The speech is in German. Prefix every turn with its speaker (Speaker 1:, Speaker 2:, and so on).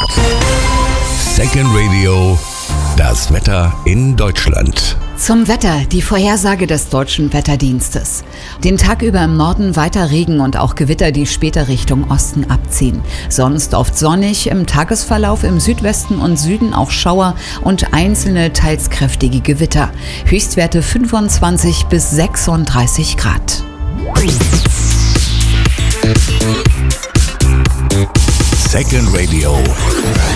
Speaker 1: Second Radio, das Wetter in Deutschland.
Speaker 2: Zum Wetter, die Vorhersage des Deutschen Wetterdienstes. Den Tag über im Norden weiter Regen und auch Gewitter, die später Richtung Osten abziehen. Sonst oft sonnig, im Tagesverlauf im Südwesten und Süden auch Schauer und einzelne teils kräftige Gewitter. Höchstwerte 25 bis 36 Grad.
Speaker 1: Second Radio.